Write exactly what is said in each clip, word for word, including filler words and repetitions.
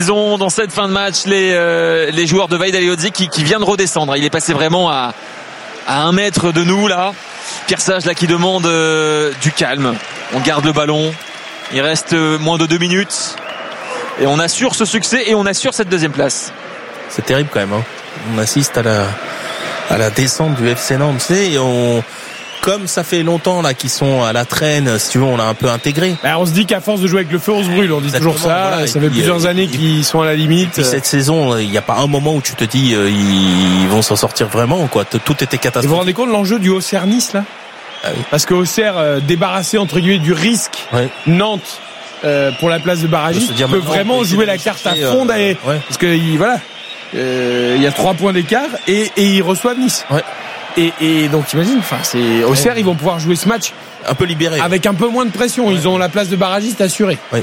ils ont dans cette fin de match les, euh, les joueurs de Vahid Halilhodžić qui, qui vient de redescendre. Il est passé vraiment à, à un mètre de nous là. Pierre Sage là qui demande euh, du calme. On garde le ballon. Il reste euh, moins de deux minutes. Et on assure ce succès et on assure cette deuxième place. C'est terrible quand même. Hein. On assiste à la, à la descente du F C Nantes. Tu sais, et on... Comme ça fait longtemps là qu'ils sont à la traîne, si tu veux, on l'a un peu intégré. Bah, on se dit qu'à force de jouer avec le feu, on se brûle. On dit Exactement, toujours ça. voilà. Ça Et fait puis, plusieurs euh, années et qu'ils sont à la limite. Et cette saison, il n'y a pas un moment où tu te dis euh, ils vont s'en sortir vraiment, quoi. Tout était catastrophique. Vous vous rendez compte de l'enjeu du Auxerre-Nice là? Ah oui. Parce que Auxerre, euh, débarrassé entre guillemets du risque, ouais. Nantes euh, pour la place de barragiste, peut vraiment jouer la carte à fond. Euh, ouais. Parce que il, voilà, euh, il y a trois points d'écart et, et ils reçoivent Nice. Ouais. Et, et donc t'imagines, enfin c'est Auxerre, ils vont pouvoir jouer ce match un peu libéré, avec un peu moins de pression. Ouais. Ils ont la place de barragiste assurée. Ouais.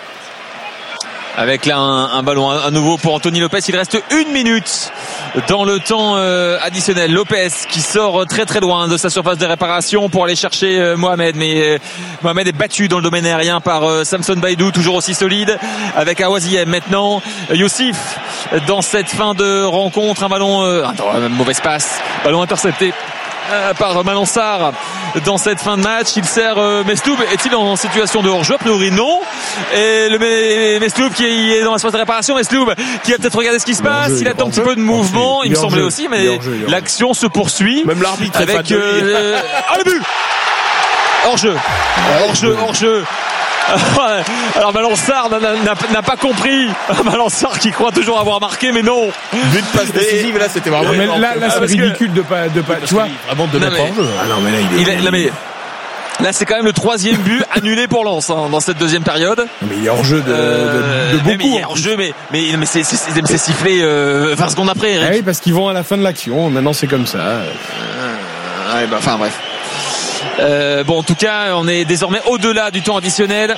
Avec là un, un ballon à, à nouveau pour Anthony Lopez. Il reste une minute dans le temps euh, additionnel. Lopez qui sort très très loin de sa surface de réparation pour aller chercher euh, Mohamed. Mais euh, Mohamed est battu dans le domaine aérien par euh, Samson Baïdou, toujours aussi solide. Avec Awaziem maintenant. Youssif dans cette fin de rencontre. Un ballon... Euh, attends, mauvaise passe. Ballon intercepté par Manon Sarr dans cette fin de match. Il sert euh, Mesloub. Est-il en situation de hors-jeu? A priori non. Et le Mesloub qui est dans la phase de réparation. Mesloub qui va peut-être regarder ce qui se passe. Il, il attend un petit peu de mouvement. Il, il me semblait aussi, mais l'action se poursuit. Même l'arbitre avec euh, ah, le but hors-jeu, hors-jeu, hors-jeu. Alors Malan-Sarr n'a, n'a pas compris. Malan-Sarr qui croit toujours avoir marqué, mais non. But de passe décisive, là c'était vraiment. Mais là, là c'est ridicule que... de pas, de pas, tu vois, vraiment de mettre en jeu. Ah non, mais là, il est. Il est là, mais... Là, c'est quand même le troisième but annulé pour Lens hein, dans cette deuxième période. Mais il est hors jeu de, euh, de, de beaucoup. Mais il est hors jeu, mais mais, mais c'est, c'est, c'est, c'est sifflé euh, vingt secondes après. Eric. Ah oui, parce qu'ils vont à la fin de l'action. Maintenant, c'est comme ça. Euh, ouais, bah, enfin bref. Euh, bon, en tout cas, on est désormais au-delà du temps additionnel.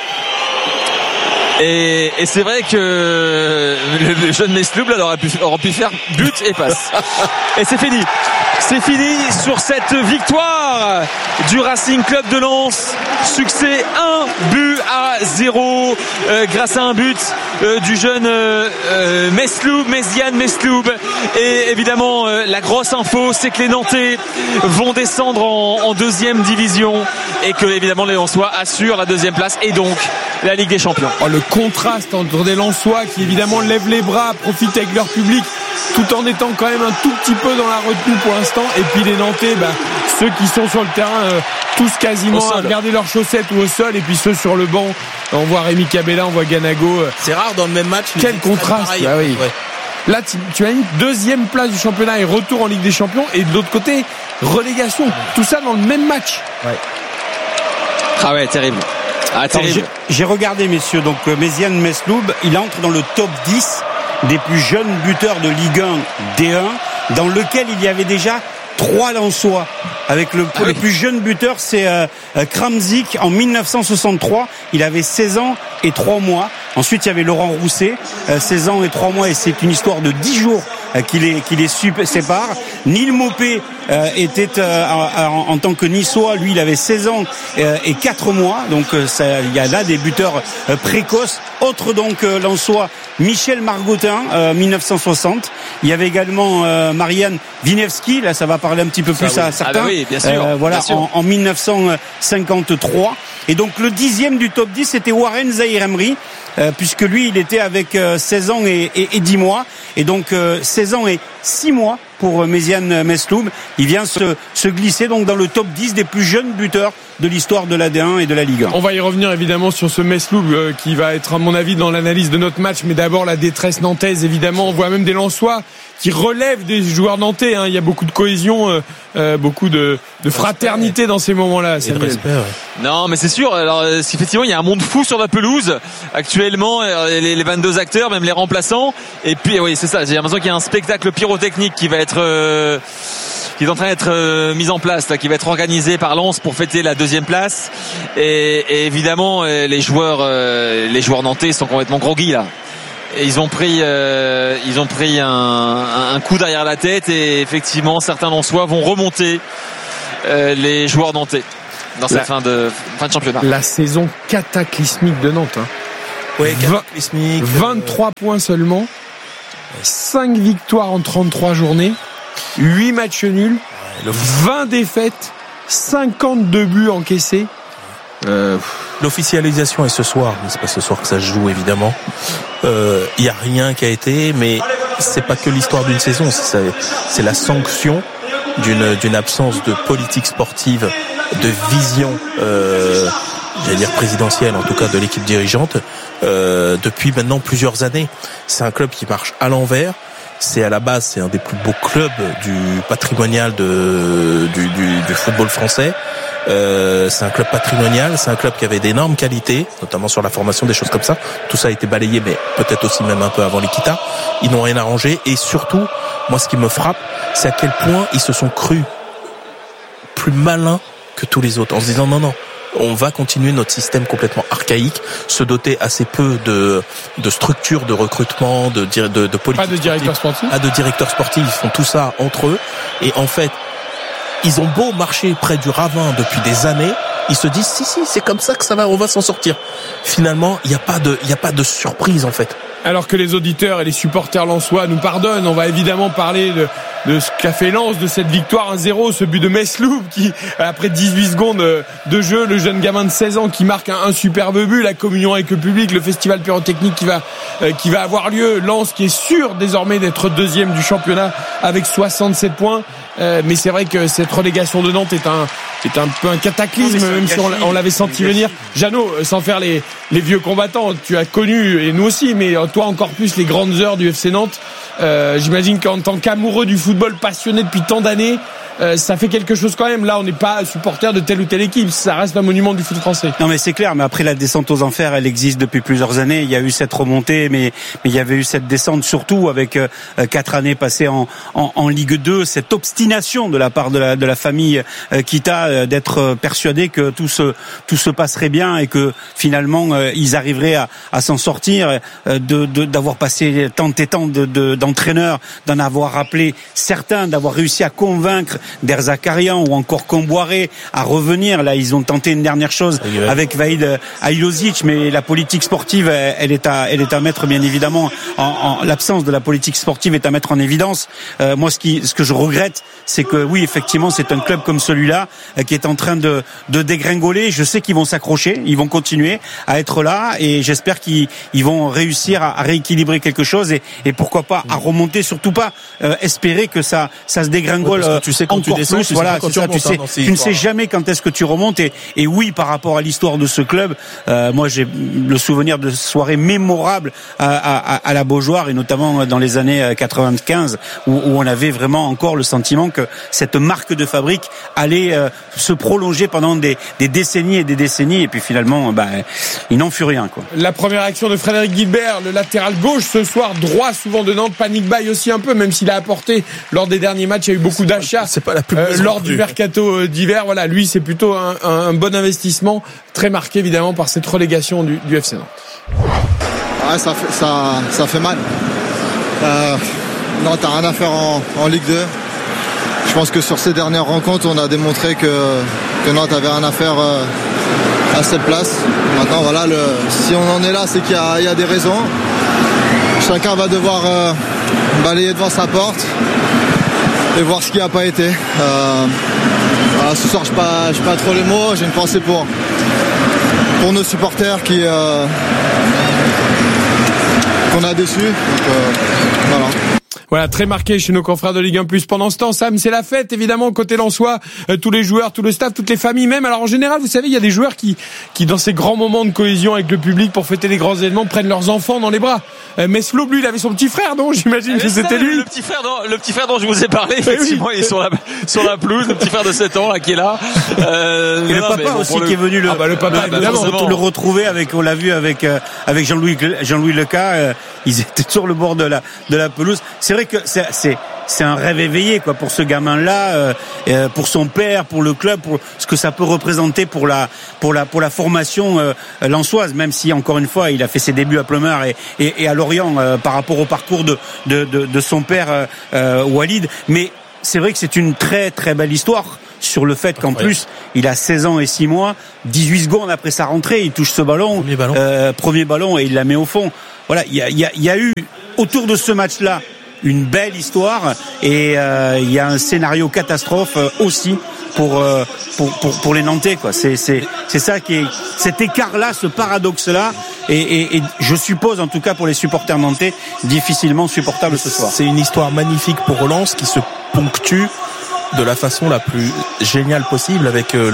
Et, et c'est vrai que le, le jeune Mesloub là aurait pu, aurait pu faire but et passe. Et c'est fini. C'est fini sur cette victoire du Racing Club de Lens. Succès un but à zéro euh, grâce à un but euh, du jeune euh, euh, Mesloub, Méziane Mesloub. Et évidemment, euh, la grosse info, c'est que les Nantais vont descendre en, en deuxième division et que évidemment les Lensois assurent la deuxième place et donc la Ligue des Champions. Oh, le contraste entre des Lensois qui évidemment lèvent les bras, profitent avec leur public, tout en étant quand même un tout petit peu dans la retenue pour l'instant. Et puis les Nantais, bah, ceux qui sont sur le terrain, euh, tous quasiment à regarder leurs chaussettes ou au sol. Et puis ceux sur le banc, on voit Rémi Cabella, on voit Ganago. Euh, C'est rare dans le même match. Quel contraste. Ah oui. Ouais. Là, tu, tu as une deuxième place du championnat et retour en Ligue des Champions. Et de l'autre côté, relégation. Tout ça dans le même match. Ouais. Ah ouais, terrible. Ah, terrible. Alors, j'ai, j'ai regardé, messieurs. Donc, euh, Méziane Mesloub, il entre dans le top dix des plus jeunes buteurs de Ligue un D un, dans lequel il y avait déjà trois Lensois. Avec le, ah oui. le plus jeune buteur, c'est euh, Kramzik en dix-neuf cent soixante-trois. Il avait seize ans et trois mois. Ensuite, il y avait Laurent Rousset, euh, seize ans et trois mois, et c'est une histoire de dix jours euh, qui les qui les sépare. Neil Maupé euh, était euh, en, en tant que Niçois, lui, il avait seize ans euh, et quatre mois. Donc, euh, ça, il y a là des buteurs euh, précoces. Autre donc euh, Lensois, Michel Margottin, euh, dix-neuf cent soixante. Il y avait également euh, Marianne Winewski. Là, ça va parler un petit peu plus ça, à oui. certains. Ah bah oui, bien sûr. Euh, voilà, bien sûr. En, en dix-neuf cent cinquante-trois. Et donc le dixième du top dix, c'était Warren Zahir Emery, euh, puisque lui, il était avec euh, seize ans et, et, et dix mois. Et donc euh, seize ans et six mois pour euh, Méziane Mesloub. Il vient se, se glisser donc dans le top dix des plus jeunes buteurs de l'histoire de la D un et de la Ligue un. On va y revenir évidemment sur ce Mesloub euh, qui va être à mon avis dans l'analyse de notre match, mais d'abord la détresse nantaise évidemment. On voit même des Lensois qui relèvent des joueurs nantais, hein. Il y a beaucoup de cohésion, euh, euh, beaucoup de, de fraternité dans ces moments-là. Et de respect, ouais. Non, mais c'est sûr. Alors, effectivement, il y a un monde fou sur la pelouse actuellement. Les, les vingt-deux acteurs, même les remplaçants. Et puis, oui, c'est ça. J'ai l'impression qu'il y a un spectacle pyrotechnique qui va être, euh, qui est en train d'être euh, mis en place, là, qui va être organisé par Lens pour fêter la deuxième place. Et, et évidemment, les joueurs, euh, les joueurs nantais sont complètement groggy là. Et ils ont pris, euh, ils ont pris un, un coup derrière la tête et effectivement certains Lensois vont remonter euh, les joueurs nantais dans cette la, fin de fin de championnat. La saison cataclysmique de Nantes. Hein. Ouais, vingt, vingt-trois points seulement, cinq victoires en trente-trois journées, huit matchs nuls, vingt défaites, cinquante-deux buts encaissés. Euh... L'officialisation est ce soir, mais c'est pas ce soir que ça se joue évidemment. Il euh, y a rien qui a été, mais c'est pas que l'histoire d'une saison, c'est, c'est la sanction d'une, d'une absence de politique sportive, de vision, euh, j'allais dire présidentielle, en tout cas de l'équipe dirigeante, euh, depuis maintenant plusieurs années. C'est un club qui marche à l'envers. C'est à la base, c'est un des plus beaux clubs du patrimonial de, du, du, du football français. Euh, c'est un club patrimonial, c'est un club qui avait d'énormes qualités, notamment sur la formation, des choses comme ça. Tout ça a été balayé, mais peut-être aussi même un peu avant l'Equita. Ils n'ont rien arrangé. Et surtout, moi, ce qui me frappe, c'est à quel point ils se sont crus plus malins que tous les autres, en se disant non, non, on va continuer notre système complètement archaïque, se doter assez peu de, de structures de recrutement, de, de, de, de politique. Pas de directeurs sportifs. Pas de directeurs sportifs. Ils font tout ça entre eux. Et en fait, ils ont beau marcher près du ravin depuis des années, ils se disent si si c'est comme ça que ça va, on va s'en sortir. Finalement, il n'y a pas de, il y a pas de surprise en fait. Alors que les auditeurs et les supporters lensois nous pardonnent, on va évidemment parler de, de ce qu'a fait Lens, de cette victoire un zéro, ce but de Mesloub qui, après dix-huit secondes de jeu, le jeune gamin de seize ans qui marque un, un superbe but, la communion avec le public, le festival pyrotechnique qui va, euh, qui va avoir lieu. Lens qui est sûr désormais d'être deuxième du championnat avec soixante-sept points. Euh, mais c'est vrai que cette relégation de Nantes est un, est un peu un cataclysme, non, même si on, on l'avait senti venir. Jeannot, sans faire les, les vieux combattants, tu as connu, et nous aussi, mais toi encore plus, les grandes heures du F C Nantes. Euh, j'imagine qu'en tant qu'amoureux du football, passionné depuis tant d'années, euh, ça fait quelque chose quand même. Là, on n'est pas supporter de telle ou telle équipe. Ça reste un monument du foot français. Non, mais c'est clair. Mais après, la descente aux enfers, elle existe depuis plusieurs années. Il y a eu cette remontée, mais, mais il y avait eu cette descente surtout avec euh, quatre années passées en, en, en Ligue deux. Cette obstination de la part de la, de la famille euh, Kita euh, d'être persuadé que tout se, tout se passerait bien et que finalement euh, ils arriveraient à, à s'en sortir, euh, de, de, d'avoir passé tant et tant de, de, d'entraîneurs, d'en avoir rappelé certains, d'avoir réussi à convaincre Der Zakarian ou encore Comboiré à revenir. Là, ils ont tenté une dernière chose avec Vaïd Aïlozic, mais la politique sportive, elle est à, elle est à mettre bien évidemment en, en l'absence de la politique sportive est à mettre en évidence. Euh, moi, ce qui, ce que je regrette, c'est que oui, effectivement, c'est un club comme celui-là euh, qui est en train de, de dégringoler. Je sais qu'ils vont s'accrocher, ils vont continuer à être là, et j'espère qu'ils ils vont réussir à, à rééquilibrer quelque chose et, et pourquoi pas à remonter. Surtout pas euh, espérer que ça, ça se dégringole. Ouais, tu sais quand tu descends, plus, tu voilà, sais quand c'est ça, tu, sais, tu ne sais jamais quand est-ce que tu remontes. Et, et oui, par rapport à l'histoire de ce club, euh, moi j'ai le souvenir de soirées mémorables à, à, à la Beaujoire, et notamment dans les années quatre-vingt-quinze, où, où on avait vraiment encore le sentiment que cette marque de fabrique allait euh, se prolonger pendant des, des décennies et des décennies. Et puis finalement, bah, il n'en fut rien, quoi. La première action de Frédéric Guilbert, le latéral gauche ce soir, droit souvent de Nantes, panique baille aussi un peu, même s'il a apporté lors des derniers matchs, il y a eu beaucoup d'achats. C'est pas la plus euh, lors du mercato d'hiver. Voilà, lui c'est plutôt un, un bon investissement, très marqué évidemment par cette relégation du, du F C Nantes. Ouais, ça fait, ça, ça fait mal. Euh, Nantes n'a rien à faire en, en Ligue deux. Je pense que sur ces dernières rencontres, on a démontré que, que Nantes avait rien à faire euh, à cette place. Maintenant, voilà, le, si on en est là, c'est qu'il y a, il y a des raisons. Chacun va devoir euh, balayer devant sa porte et voir ce qui n'a pas été. Euh, voilà, ce soir, je n'ai pas, pas trop les mots. J'ai une pensée pour, pour nos supporters qui, euh, qu'on a déçus. Donc, euh, voilà. Voilà, très marqué chez nos confrères de Ligue un plus. Pendant ce temps, Sam, c'est la fête, évidemment, côté lensois, euh, tous les joueurs, tout le staff, toutes les familles même. Alors, en général, vous savez, il y a des joueurs qui, qui, dans ces grands moments de cohésion avec le public pour fêter les grands événements, prennent leurs enfants dans les bras. Euh, Mesloub, lui, il avait son petit frère, non? J'imagine que c'était lui. Le petit frère dont, le petit frère dont je vous ai parlé, effectivement, oui. Il est sur la, sur la pelouse, le petit frère de sept ans, là, qui est là. Euh, et le papa bon, aussi, le... qui est venu le, ah bah, le papa, le, évidemment, le retrouver avec, on l'a vu avec, euh, avec Jean-Louis, Jean-Louis Leca, euh, ils étaient sur le bord de la, de la pelouse. C'est vrai que c'est, c'est, c'est un rêve éveillé, quoi, pour ce gamin-là, euh, pour son père, pour le club, pour ce que ça peut représenter pour la, pour la, pour la formation euh, lensoise. Même si, encore une fois, il a fait ses débuts à Pleumeur et, et, et à Lorient euh, par rapport au parcours de, de, de, de son père euh, Walid. Mais c'est vrai que c'est une très très belle histoire sur le fait qu'en plus, il a seize ans et six mois, dix-huit secondes après sa rentrée, il touche ce ballon, premier ballon, euh, premier ballon et il la met au fond. Voilà, il y a, il y a, il y a eu autour de ce match-là une belle histoire et euh, il y a un scénario catastrophe aussi pour euh, pour, pour pour les Nantais, quoi. C'est c'est c'est ça qui est cet écart-là, ce paradoxe-là, et, et, et je suppose en tout cas pour les supporters nantais difficilement supportable ce soir. C'est une histoire magnifique pour Lens qui se ponctue de la façon la plus géniale possible avec le,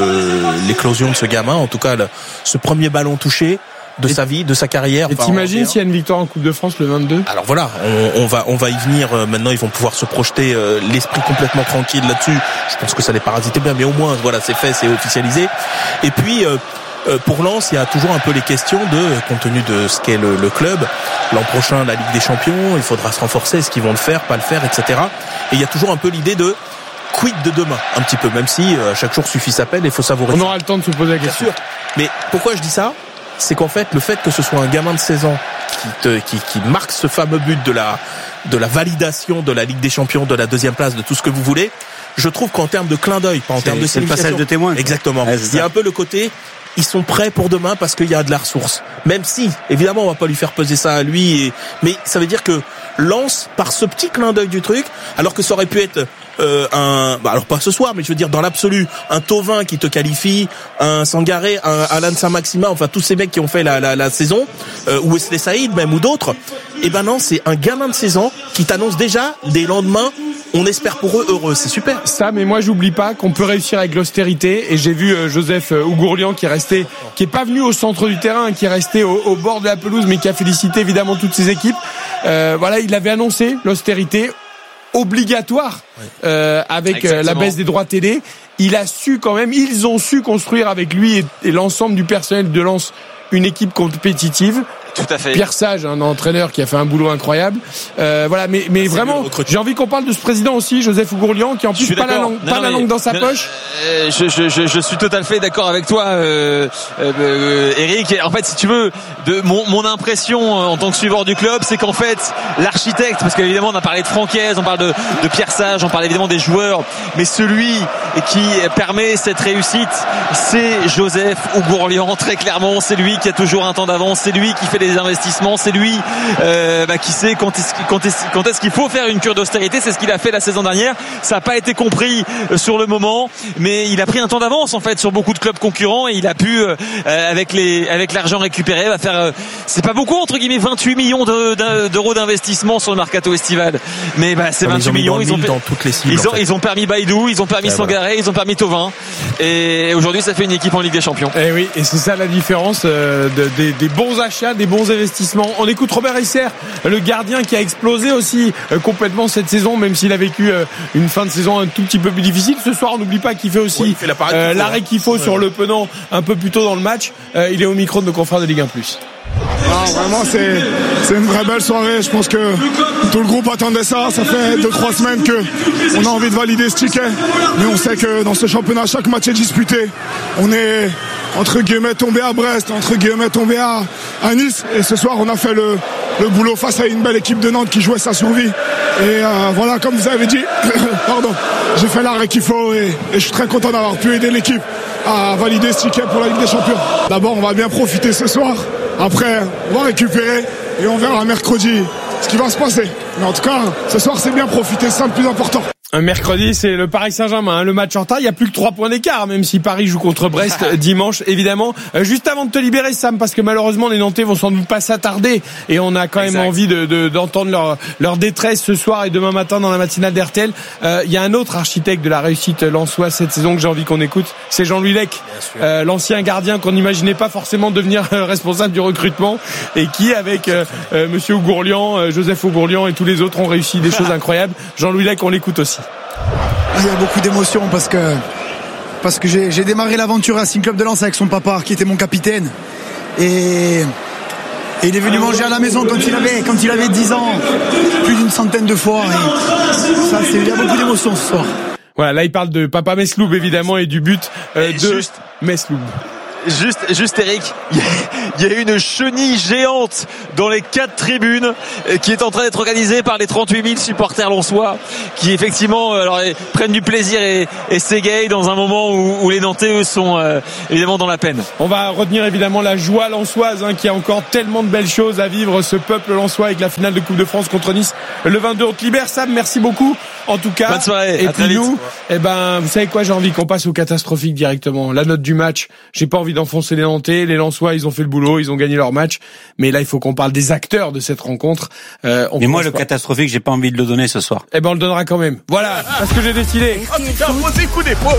le l'éclosion de ce gamin, en tout cas le, ce premier ballon touché de et sa vie, de sa carrière. Et t'imagines s'il y a une victoire en Coupe de France le vingt-deux? Alors voilà, on, on va on va y venir. Maintenant, ils vont pouvoir se projeter euh, l'esprit complètement tranquille là-dessus. Je pense que ça les parasite bien, mais au moins voilà, c'est fait, c'est officialisé. Et puis euh, pour Lens, il y a toujours un peu les questions de, compte tenu de ce qu'est le, le club, l'an prochain la Ligue des Champions, il faudra se renforcer, est-ce qu'ils vont le faire, pas le faire, et cetera. Et il y a toujours un peu l'idée de quid de demain, un petit peu, même si euh, chaque jour suffit sa peine, il faut savourer. On ça. aura le temps de se poser la question. Bien sûr. Mais pourquoi je dis ça? C'est qu'en fait, le fait que ce soit un gamin de seize ans qui, te, qui, qui marque ce fameux but de la, de la validation de la Ligue des Champions, de la deuxième place, de tout ce que vous voulez, je trouve qu'en termes de clin d'œil, pas en c'est, termes de c'est le passage de témoin. Exactement. Ouais, il y a un peu le côté, ils sont prêts pour demain parce qu'il y a de la ressource. Même si, évidemment, on va pas lui faire peser ça à lui, et, mais ça veut dire que Lens, par ce petit clin d'œil du truc, alors que ça aurait pu être euh, un, bah alors pas ce soir, mais je veux dire dans l'absolu, un Thauvin qui te qualifie, un Sangaré, un Alan Saint-Maximin, enfin tous ces mecs qui ont fait la, la, la saison, euh, ou Wesley Saïd même ou d'autres. Et ben non, c'est un gamin de seize ans qui t'annonce déjà des lendemains. On espère pour eux heureux, c'est super. Ça, mais moi j'oublie pas qu'on peut réussir avec l'austérité. Et j'ai vu euh, Joseph euh, Ougourlian qui est resté, qui est pas venu au centre du terrain, qui est resté au, au bord de la pelouse, mais qui a félicité évidemment toutes ses équipes. Euh, voilà, il avait annoncé l'austérité obligatoire euh, avec euh, la baisse des droits télé. Il a su quand même, ils ont su construire avec lui et, et l'ensemble du personnel de Lens une équipe compétitive. Tout à fait. Pierre Sage, un entraîneur qui a fait un boulot incroyable. Euh, voilà, mais mais c'est vraiment, j'ai envie qu'on parle de ce président aussi, Joseph Ougourlian, qui en plus pas la langue, non, pas non, la langue dans sa non, poche. Euh, je, je, je, je suis tout à fait d'accord avec toi, euh, euh, Eric. En fait, si tu veux, de mon, mon impression en tant que suiveur du club, c'est qu'en fait, l'architecte, parce qu'évidemment on a parlé de Francaise, on parle de, de Pierre Sage, on parle évidemment des joueurs, mais celui qui permet cette réussite, c'est Joseph Ougourlian, très clairement. C'est lui qui a toujours un temps d'avance, c'est lui qui fait les investissements, c'est lui euh, bah, qui sait quand est-ce, quand, est-ce, quand est-ce qu'il faut faire une cure d'austérité. C'est ce qu'il a fait la saison dernière. Ça n'a pas été compris euh, sur le moment, mais il a pris un temps d'avance en fait sur beaucoup de clubs concurrents et il a pu euh, avec les avec l'argent récupéré va faire euh, c'est pas beaucoup entre guillemets vingt-huit millions de, de, d'euros d'investissement sur le mercato estival, mais bah, c'est vingt-huit millions. Ils ont, dans toutes les cibles, ils ont, en fait. ils ont permis Baïdou, ils ont permis ouais, Sangaré, voilà. Ils ont permis Thauvin, et aujourd'hui ça fait une équipe en Ligue des Champions. Et oui, et c'est ça la différence euh, de, des, des bons achats, des bons investissements. On écoute Robert Isser, le gardien qui a explosé aussi euh, complètement cette saison, même s'il a vécu euh, une fin de saison un tout petit peu plus difficile. Ce soir, on n'oublie pas qu'il fait aussi ouais, fait euh, l'arrêt qu'il faut ouais. sur le penant un peu plus tôt dans le match. Euh, il est au micro de nos confrères de Ligue un plus. Ah, vraiment, c'est, c'est une vraie belle soirée. Je pense que tout le groupe attendait ça. Ça fait deux trois semaines qu'on a envie de valider ce ticket. Mais on sait que dans ce championnat, chaque match est disputé. On est entre guillemets tombé à Brest, entre guillemets tombé à, à Nice. Et ce soir, on a fait le, le boulot face à une belle équipe de Nantes qui jouait sa survie. Et euh, voilà, comme vous avez dit, pardon, j'ai fait l'arrêt qu'il faut et, et je suis très content d'avoir pu aider l'équipe à valider ce ticket pour la Ligue des Champions. D'abord, on va bien profiter ce soir. Après, on va récupérer et on verra mercredi ce qui va se passer. Mais en tout cas, ce soir, c'est bien profiter, c'est ça le plus important. Un mercredi, c'est le Paris Saint-Germain, hein, le match en retard. Il y a plus que trois points d'écart, même si Paris joue contre Brest dimanche, évidemment. Euh, juste avant de te libérer, Sam, parce que malheureusement les Nantais vont sans doute pas s'attarder, et on a quand exact. même envie de, de, d'entendre leur, leur détresse ce soir et demain matin dans la matinale d'R T L. Euh, il y a un autre architecte de la réussite lensoise cette saison que j'ai envie qu'on écoute, c'est Jean-Louis Lec, euh, l'ancien gardien qu'on n'imaginait pas forcément devenir responsable du recrutement, et qui, avec euh, euh, Monsieur Ougourlian, euh, Joseph Ougourlian et tous les autres, ont réussi des choses incroyables. Jean-Louis Lec, on l'écoute aussi. Il y a beaucoup d'émotions parce que parce que j'ai, j'ai démarré l'aventure Racing Club de Lens avec son papa qui était mon capitaine, et, et il est venu manger à la maison quand il avait quand il avait dix ans plus d'une centaine de fois, et ça, c'est, il y a beaucoup d'émotions ce soir. Voilà, là il parle de Papa Mesloub évidemment et du but euh, de juste... Mesloub. Juste, juste Eric, il y a une chenille géante dans les quatre tribunes qui est en train d'être organisée par les trente-huit mille supporters lensois qui effectivement alors, prennent du plaisir et, et s'égayent dans un moment où, où les Nantais eux sont euh, évidemment dans la peine. On va retenir évidemment la joie lensoise hein, qui a encore tellement de belles choses à vivre, ce peuple lensois avec la finale de Coupe de France contre Nice le vingt-deux août. Libère Sam, merci beaucoup en tout cas. Bonne soirée. Et à puis très nous, vite. eh ben vous savez quoi, j'ai envie qu'on passe au catastrophique directement. La note du match, j'ai pas envie d'enfoncer les Nantais, les Lensois ils ont fait le boulot, ils ont gagné leur match, mais là il faut qu'on parle des acteurs de cette rencontre. Euh, on mais moi le pas. catastrophique, j'ai pas envie de le donner ce soir. Eh ben on le donnera quand même. Voilà, parce que j'ai décidé. Ah putain, posez coup d'épaule.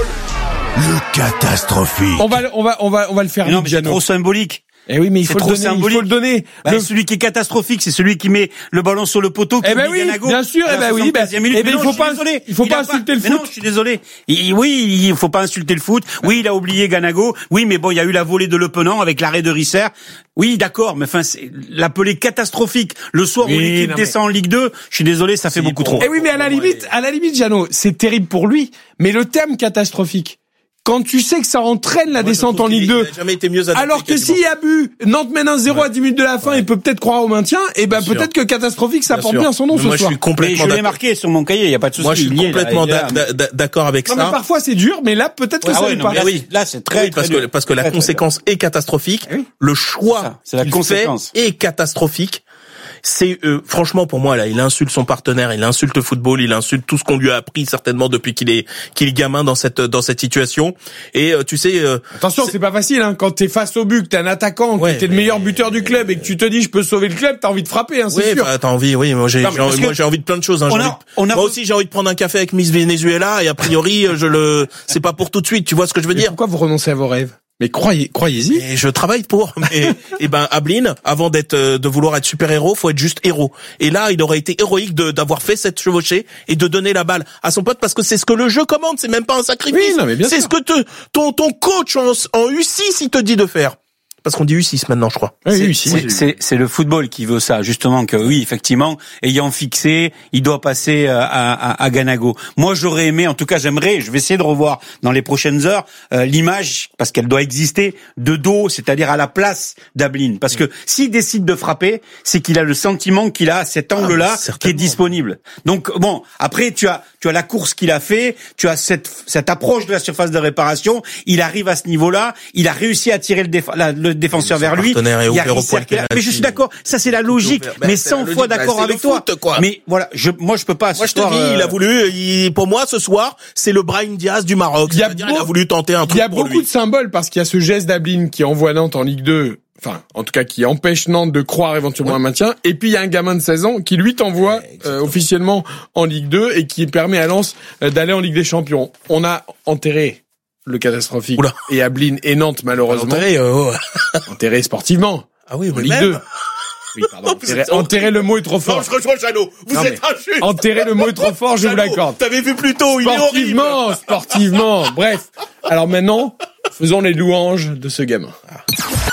Le catastrophique. On va on va on va on va le faire. Mais non, mais c'est trop symbolique. Eh oui, mais il faut, le donner, il faut le donner. Bah, le... Celui qui est catastrophique, c'est celui qui met le ballon sur le poteau, qui eh ben oui, Ganago. bien sûr, eh ben oui, ben, minute. eh ben, il faut pas, désolé. il faut il pas pas, insulter le foot. Non, je suis désolé. Il, oui, il faut pas insulter le foot. Oui, il a oublié Ganago. Oui, mais bon, il y a eu la volée de Le Penant avec l'arrêt de Risser. Oui, d'accord, mais enfin, l'appeler catastrophique le soir oui, où l'équipe descend mais... en Ligue deux, je suis désolé, ça fait si, beaucoup bon, trop. Eh oui, mais à la limite, à la limite, Jeannot, c'est terrible pour lui, mais le terme catastrophique, quand tu sais que ça entraîne la ouais, descente en Ligue deux, alors que s'il y a but, Nantes mène un zéro ouais. à dix minutes de la fin, ouais. il peut peut-être croire au maintien, et ben bien peut-être sûr. que catastrophique, ça bien porte sûr. bien son nom mais ce moi, soir. Je suis complètement je l'ai marqué sur mon cahier, il y a pas de souci. Moi, je suis complètement là, d'accord avec non, ça. Mais parfois c'est dur, mais là peut-être que ouais, ça ouais, n'est pas. Là, oui, là c'est très, oui, parce très que parce que la très, conséquence très est catastrophique. Oui. Le choix c'est la conséquence est catastrophique. C'est euh, franchement pour moi là, il insulte son partenaire, il insulte le football, il insulte tout ce qu'on lui a appris certainement depuis qu'il est qu'il est gamin dans cette dans cette situation. Et euh, tu sais, euh, attention, c'est... c'est pas facile hein. Quand t'es face au but, que t'es un attaquant, ouais, que t'es mais... le meilleur buteur du club et que tu te dis je peux sauver le club, t'as envie de frapper, hein, c'est oui, sûr. Bah, t'as envie, oui. Moi j'ai, non, j'ai, moi, j'ai envie de plein de choses. Hein. On a, envie de... on a... Moi aussi j'ai envie de prendre un café avec Miss Venezuela et a priori je le, c'est pas pour tout de suite. Tu vois ce que je veux mais dire? Pourquoi vous renoncez à vos rêves? Mais croyez, croyez-y. Et je travaille pour. Mais, et ben, Ablin, avant d'être, de vouloir être super héros, faut être juste héros. Et là, il aurait été héroïque de, d'avoir fait cette chevauchée et de donner la balle à son pote parce que c'est ce que le jeu commande. C'est même pas un sacrifice. Oui, non, mais bien c'est sûr. ce que te, ton, ton coach en, en U six, il te dit de faire. Parce qu'on dit U six maintenant, je crois. Oui, c'est, U six. C'est, c'est, c'est le football qui veut ça, justement, que oui, effectivement, ayant fixé, il doit passer à, à, à Ganago. Moi, j'aurais aimé, en tout cas, j'aimerais, je vais essayer de revoir dans les prochaines heures, euh, l'image, parce qu'elle doit exister, de dos, c'est-à-dire à la place d'Ablin. Parce que s'il décide de frapper, c'est qu'il a le sentiment qu'il a cet angle-là ah, qui est disponible. Donc, bon, après, tu as, tu as la course qu'il a fait, tu as cette, cette approche de la surface de réparation, il arrive à ce niveau-là, il a réussi à tirer le, déf- la, le défenseur vers lui. Il y a mais je suis d'accord, ça c'est la logique, ben, mais cent fois d'accord ben, avec toi. Foot, quoi. Mais voilà, je, moi je peux pas. Moi je te dis, euh... il a voulu. Il, pour moi ce soir, c'est le Brahim Diaz du Maroc. Il, y a beau, il a voulu tenter un truc. Il y a pour beaucoup lui. de symboles parce qu'il y a ce geste d'Ablin qui envoie Nantes en Ligue deux. Enfin, en tout cas, qui empêche Nantes de croire éventuellement ouais. un maintien. Et puis il y a un gamin de seize ans qui lui t'envoie ouais, euh, officiellement en Ligue deux et qui permet à Lens euh, d'aller en Ligue des Champions. On a enterré le catastrophique Oula. et Ablin et Nantes malheureusement enterré, euh, oh. enterré sportivement ah oui en Ligue deux oui pardon enterré, enterré le mot est trop fort non je rejoins Jeannot vous non, êtes injuste enterré le mot est trop fort je Jeannot, vous l'accorde t'avais vu plus tôt il est horrible sportivement sportivement bref alors maintenant faisons les louanges de ce gamin ah.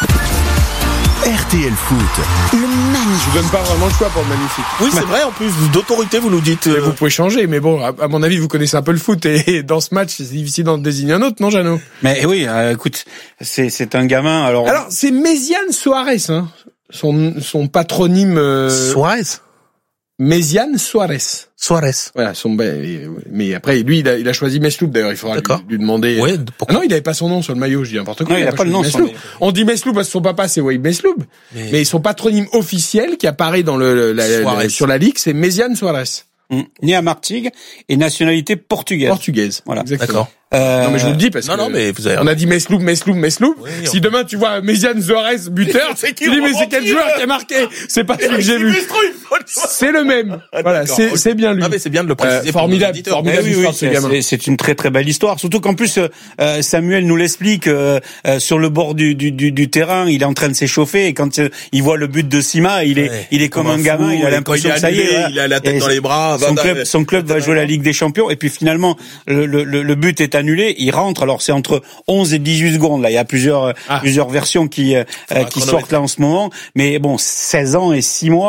R T L Foot. Le magnifique. Je vous donne pas vraiment le choix pour le magnifique. Oui, c'est vrai, en plus, d'autorité, vous nous dites. Euh... Vous pouvez changer, mais bon, à, à mon avis, vous connaissez un peu le foot, et dans ce match, c'est difficile d'en désigner un autre, non, Jeannot? Mais oui, euh, écoute, c'est, c'est un gamin, alors. Alors, c'est Méziane Suarez, hein. Son, son patronyme, euh... Suarez? Méziane Suarez. Suarez. Voilà, son, mais après, lui, il a, il a choisi Mesloub, d'ailleurs, il faudra lui, lui demander. Ouais, ah non, il avait pas son nom sur le maillot, je dis n'importe quoi. Non, il, il a pas, pas le nom sur le maillot. On dit Mesloub parce que son papa, c'est Wade Mesloub. Mais... mais son patronyme officiel, qui apparaît dans le, la, la, sur la ligue, c'est Méziane Suarez. Mmh. Né à Martigues et nationalité portugaise. Portugaise. Voilà. Exactement. D'accord. Euh... Non mais je vous le dis parce non, que non, mais vous avez... on a dit Mesloub, Mesloub, Mesloub. Oui, on... Si demain tu vois Méziane Suarez buteur, tu dis mais c'est quel joueur qui a marqué? C'est pas celui que j'ai vu. C'est le même. Voilà, c'est c'est bien lui. Ah mais c'est bien de le préciser. Euh, formidable, formidable oui, histoire oui, de ce gamin. C'est, c'est une très très belle histoire. Surtout qu'en plus euh, Samuel nous l'explique euh, euh, sur le bord du, du du du terrain, il est en train de s'échauffer et quand euh, il voit le but de Sima, il est ouais, il est comme, comme un, un gamin, fou, il a l'impression que ça y est, il a la tête dans les bras. Son club, son club va jouer la Ligue des Champions et puis finalement le le le but est annulé, il rentre. Alors c'est entre onze et dix-huit secondes là, il y a plusieurs ah. plusieurs versions qui euh, qui sortent là en ce moment, mais bon, seize ans et six mois.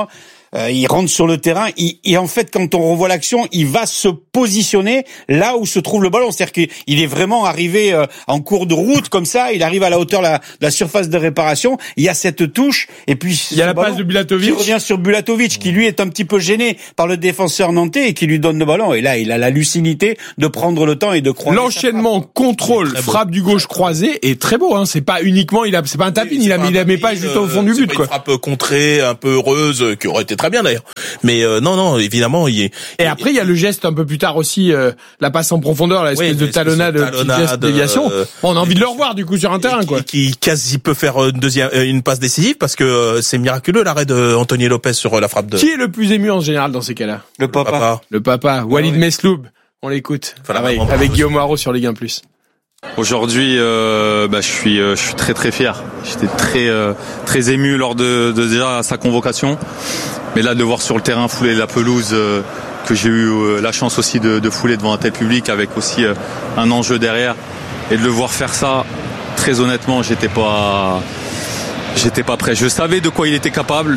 euh, il rentre sur le terrain, il, et en fait, quand on revoit l'action, il va se positionner là où se trouve le ballon. C'est-à-dire qu'il est vraiment arrivé euh, en cours de route comme ça, il arrive à la hauteur de la, de la surface de réparation, il y a cette touche, et puis il y a la passe de Bulatovic qui revient sur Bulatovic, qui lui est un petit peu gêné par le défenseur nantais et qui lui donne le ballon. Et là, il a la lucidité de prendre le temps et de croiser. L'enchaînement, contrôle, frappe du gauche croisé est très beau. Hein. C'est pas uniquement, il a, c'est pas un tapin, oui, il a mis, il a mis pas juste au fond du but, pas quoi. Une frappe contrée, un peu heureuse, qui aurait été très bien d'ailleurs. Mais euh, non, non, évidemment, il est. Et après, il y a le geste un peu plus tard aussi, euh, la passe en profondeur, l'espèce oui, de talonnade, talonnade petit geste de déviation. Euh, bon, on a envie de le revoir du coup sur un terrain, quoi. Qui, qui quasi peut faire une deuxième, une passe décisive parce que euh, c'est miraculeux l'arrêt de Anthony Lopez sur euh, la frappe de. Qui est le plus ému en général dans ces cas-là? Le papa. papa. Le papa. Walid ouais. Mesloub. On l'écoute. Voilà, avec, avec Guillaume Haro sur Ligue un plus. Aujourd'hui, euh, bah, je suis, euh, je suis très très fier. J'étais très, euh, très ému lors de, de déjà sa convocation, mais là de le voir sur le terrain fouler la pelouse, euh, que j'ai eu euh, la chance aussi de, de fouler devant un tel public, avec aussi euh, un enjeu derrière, et de le voir faire ça, très honnêtement, j'étais pas, j'étais pas prêt. Je savais de quoi il était capable,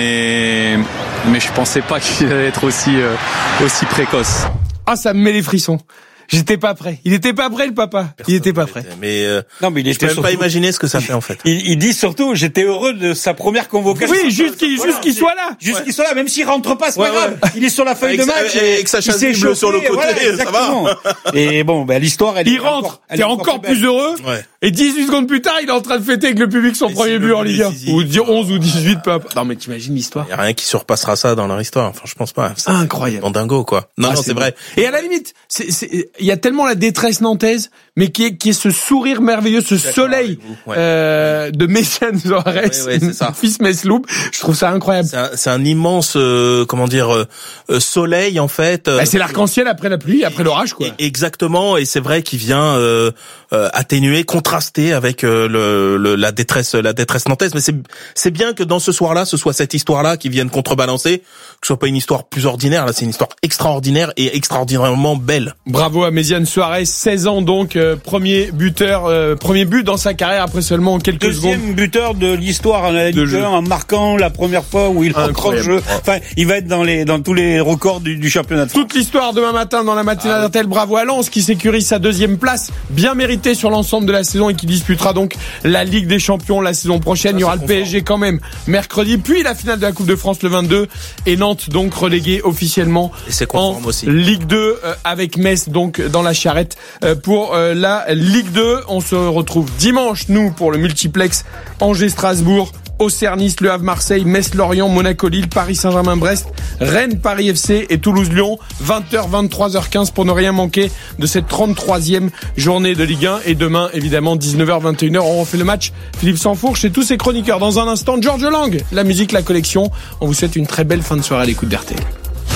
mais, mais je pensais pas qu'il allait être aussi, euh, aussi précoce. Ah, ça me met les frissons. J'étais pas prêt. Il était pas prêt, le papa. Personne il était pas prêt. Mais euh, non, mais il était. Je peux même surtout... pas imaginer ce que ça fait en fait. Il, il dit surtout, j'étais heureux de sa première convocation. Oui, juste qu'il, voilà, juste qu'il soit là. Juste ouais. qu'il soit là, même s'il rentre pas, c'est ouais, pas grave. Ouais. Il est sur la feuille avec de match. Et, et que ça chasse bleu sur le côté, voilà, ça va. Et bon, ben l'histoire, elle. Il est rentre. Encore, elle t'es est encore, encore plus, plus heureux. Ouais. Et dix-huit secondes plus tard, il est en train de fêter avec le public son et premier but en Ligue un. Ou onze ou dix-huit, peu importe. Non, mais t'imagines l'histoire. Il y a rien qui surpassera ça dans leur histoire. Enfin, je pense pas. C'est incroyable. Dingo, quoi. Non, ah, non, c'est, c'est vrai. Et à la limite, c'est, c'est, il y a tellement la détresse nantaise, mais qui est, qui est ce sourire merveilleux, ce soleil, ouais. euh, de Messiane Suarez, ouais, ouais, fils Mesloub. Je trouve ça incroyable. C'est un, c'est un immense, euh, comment dire, euh, soleil, en fait. Bah, c'est l'arc-en-ciel après la pluie, après l'orage, quoi. Et, exactement. Et c'est vrai qu'il vient, euh, euh, atténuer, contraster avec, euh, le, le, la détresse, la détresse nantaise. Mais c'est, c'est bien que dans ce soir-là, ce soit cette histoire-là qui vienne contrebalancer, que ce soit pas une histoire plus ordinaire. Là, c'est une histoire extraordinaire et extraordinairement belle. Bravo à Messiane Suarez, seize ans donc, euh, premier buteur, euh, premier but dans sa carrière après seulement quelques Deuxième secondes. Deuxième buteur de l'histoire en Ligue un, en marquant la première fois où il entre en jeu. Enfin, il va être dans les, dans tous les records du, du championnat de France. Toute l'histoire demain matin dans la matinale ah, d'Intel. Bravo à Lens qui sécurise sa deuxième place, bien méritée sur l'ensemble de la saison et qui disputera donc la Ligue des Champions la saison prochaine. Ça, il y aura le P S G quand même mercredi, puis la finale de la Coupe de France le vingt-deux et Nantes donc relégué officiellement en aussi. Ligue deux euh, avec Metz donc dans la charrette euh, pour euh, la Ligue deux. On se retrouve dimanche nous pour le multiplex Angers-Strasbourg, Auxerre-Nice, Le Havre-Marseille, Metz-Lorient, Monaco-Lille, Paris-Saint-Germain-Brest, Rennes-Paris F C et Toulouse-Lyon. vingt heures, vingt-trois heures quinze pour ne rien manquer de cette trente-troisième journée de Ligue un. Et demain, évidemment, dix-neuf heures, vingt et une heures, on refait le match. Philippe Sansfourche et tous ses chroniqueurs. Dans un instant, George Lang, la musique, la collection. On vous souhaite une très belle fin de soirée à l'écoute d'R T L.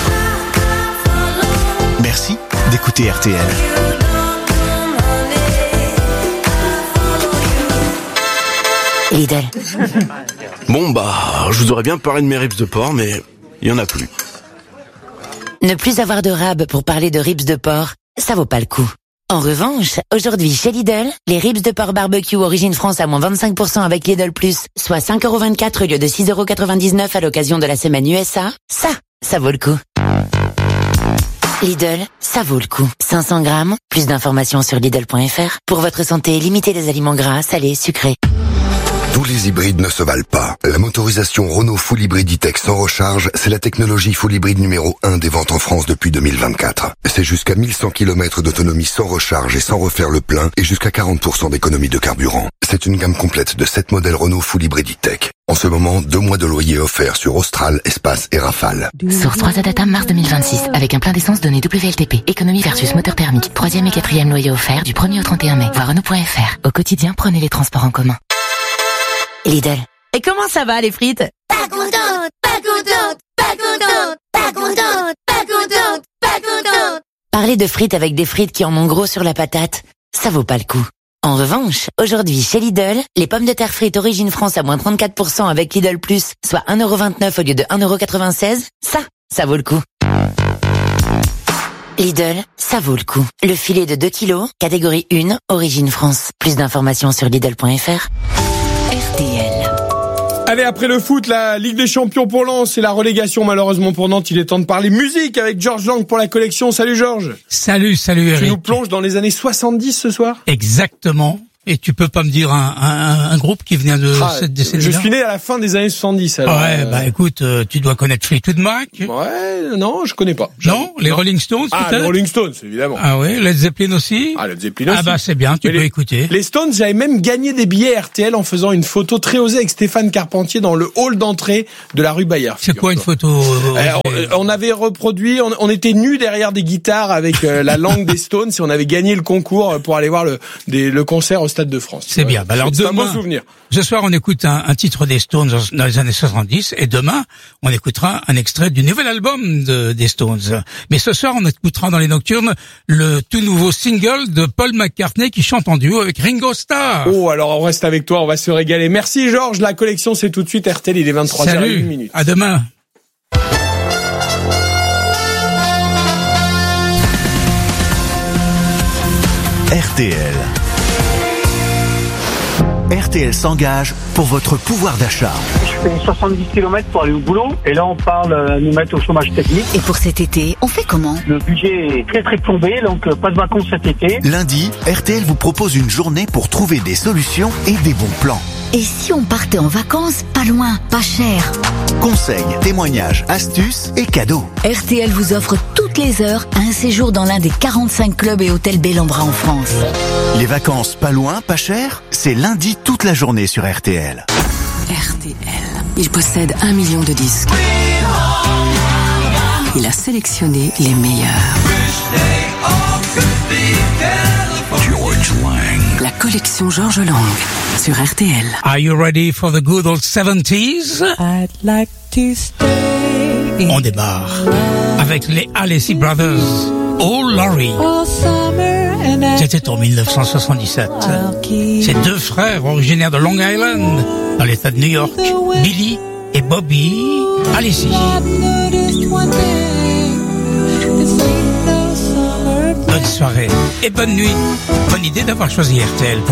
Merci d'écouter R T L. Lidl. Bon bah, je vous aurais bien parlé de mes ribs de porc, mais il y en a plus. Ne plus avoir de rab pour parler de ribs de porc, ça vaut pas le coup. En revanche, aujourd'hui chez Lidl, les ribs de porc barbecue origine France à moins vingt-cinq pour cent avec Lidl Plus, soit cinq euros vingt-quatre au lieu de six euros quatre-vingt-dix-neuf à l'occasion de la semaine U S A, ça, ça vaut le coup. Lidl, ça vaut le coup. cinq cents grammes, plus d'informations sur Lidl point F R. Pour votre santé, limitez les aliments gras, salés, sucrés. Tous les hybrides ne se valent pas. La motorisation Renault Full Hybrid E-Tech sans recharge, c'est la technologie full hybride numéro un des ventes en France depuis deux mille vingt-quatre. C'est jusqu'à mille cent kilomètres d'autonomie sans recharge et sans refaire le plein et jusqu'à quarante pour cent d'économie de carburant. C'est une gamme complète de sept modèles Renault Full Hybrid E-Tech. En ce moment, deux mois de loyer offerts sur Austral, Espace et Rafale. Source trois Data mars deux mille vingt-six, avec un plein d'essence donné W L T P. Économie versus moteur thermique. Troisième et quatrième loyer offert du premier au trente et un mai. Voir Renault point F R. Au quotidien, prenez les transports en commun. Lidl. Et comment ça va les frites? Pas contente, pas contente, pas contente, pas contente, pas contente, pas contente. Parler de frites avec des frites qui en ont gros sur la patate, ça vaut pas le coup. En revanche, aujourd'hui chez Lidl, les pommes de terre frites origine France à moins trente-quatre pour cent avec Lidl Plus, soit un euro vingt-neuf au lieu de un euro quatre-vingt-seize, ça, ça vaut le coup. Lidl, ça vaut le coup. Le filet de deux kilos, catégorie un, origine France. Plus d'informations sur Lidl point F R. R T L. Allez, après le foot, la Ligue des Champions pour Lens et la relégation malheureusement pour Nantes, il est temps de parler musique avec Georges Lang pour la collection. Salut Georges. Salut, salut Eric. Tu nous plonges dans les années soixante-dix ce soir ? Exactement. Et tu peux pas me dire un, un, un groupe qui vient de ah, cette décennie. Je suis né à la fin des années soixante-dix. Alors, ouais, euh... bah écoute, euh, tu dois connaître Fleetwood Mac. Ouais, non, je connais pas. Non, les non. Rolling Stones ah, peut-être. Ah, les Rolling Stones, évidemment. Ah oui, Led Zeppelin aussi. Ah, Led Zeppelin aussi. Ah bah c'est bien, tu Mais peux les, écouter. Les Stones, j'avais même gagné des billets R T L en faisant une photo très osée avec Stéphane Carpentier dans le hall d'entrée de la rue Bayard. C'est quoi une photo Alors, on avait reproduit, on, on était nus derrière des guitares avec euh, la langue des Stones et on avait gagné le concours pour aller voir le, des, le concert au Stade de France. C'est bien. Bah alors c'est demain, un bon souvenir. Ce soir, on écoute un, un titre des Stones dans les années soixante-dix et demain, on écoutera un extrait du nouvel album de, des Stones. Mais ce soir, on écoutera dans les Nocturnes le tout nouveau single de Paul McCartney qui chante en duo avec Ringo Starr. Oh, alors on reste avec toi, on va se régaler. Merci Georges, la collection c'est tout de suite R T L, il est vingt-trois heures zéro une. À demain. R T L. R T L s'engage pour votre pouvoir d'achat. Je fais soixante-dix kilomètres pour aller au boulot et là on parle de nous mettre au chômage technique. Et pour cet été, on fait comment ? Le budget est très très plombé, donc pas de vacances cet été. Lundi, R T L vous propose une journée pour trouver des solutions et des bons plans. Et si on partait en vacances, pas loin, pas cher ? Conseils, témoignages, astuces et cadeaux. R T L vous offre toutes les heures un séjour dans l'un des quarante-cinq clubs et hôtels Bellambra en France. Les vacances pas loin, pas cher, c'est lundi toute la journée sur R T L. R T L, il possède un million de disques. Il a sélectionné les meilleurs. George Lang. La collection George Lang sur R T L. Are you ready for the good old seventies? I'd like to stay. On démarre avec les Alessi Brothers. Oh Laurie. C'était en dix-neuf cent soixante-dix-sept. Ces deux frères originaires de Long Island, dans l'État de New York, Billy et Bobby Alessi. Bonne soirée et bonne nuit. Bonne idée d'avoir choisi R T L.